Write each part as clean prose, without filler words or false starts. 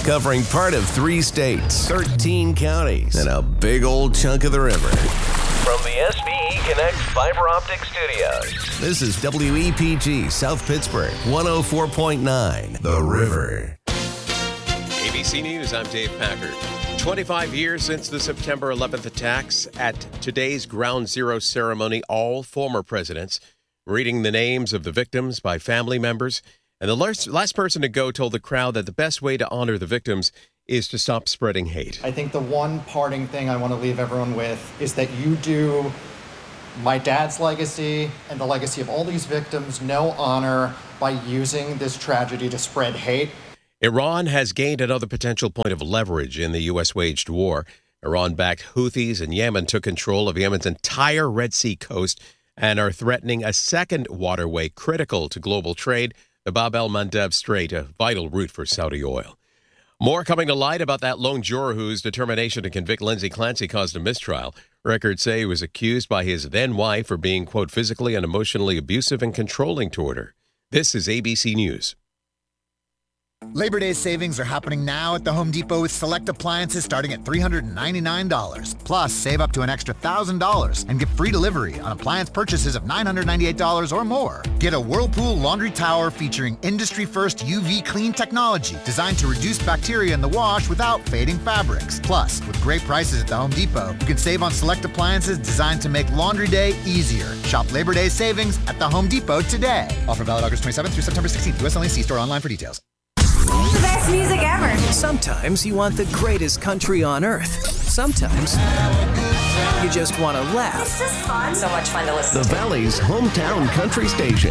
covering part of 3 states, 13 counties, and a big old chunk of the river. From the SBE Connect Fiber Optic Studios, this is WEPG South Pittsburgh, 104.9, The River. ABC News, I'm Dave Packard. 25 years since the September 11th attacks. At today's Ground Zero ceremony, all former presidents reading the names of the victims by family members. And the last person to go told the crowd that the best way to honor the victims is to stop spreading hate. I think the one parting thing I want to leave everyone with is that you do my dad's legacy and the legacy of all these victims no honor by using this tragedy to spread hate. Iran has gained another potential point of leverage in the U.S. waged war. Iran-backed Houthis in Yemen took control of Yemen's entire Red Sea coast and are threatening a second waterway critical to global trade, the Bab el-Mandeb Strait, a vital route for Saudi oil. More coming to light about that lone juror whose determination to convict Lindsay Clancy caused a mistrial. Records say he was accused by his then-wife for being, quote, physically and emotionally abusive and controlling toward her. This is ABC News. Labor Day savings are happening now at the Home Depot with select appliances starting at $399. Plus, save up to an extra $1,000 and get free delivery on appliance purchases of $998 or more. Get a Whirlpool laundry tower featuring industry-first UV clean technology designed to reduce bacteria in the wash without fading fabrics. Plus, with great prices at the Home Depot, you can save on select appliances designed to make laundry day easier. Shop Labor Day savings at the Home Depot today. Offer valid August 27th through September 16th. U.S. only. See store online for details. The best music ever. Sometimes you want the greatest country on earth. Sometimes you just want to laugh. It's just fun. So much fun to listen The to. Valley's hometown country station,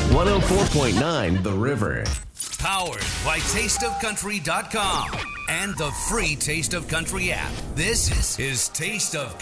104.9 The River. Powered by TasteOfCountry.com and the free Taste of Country app. This is Taste of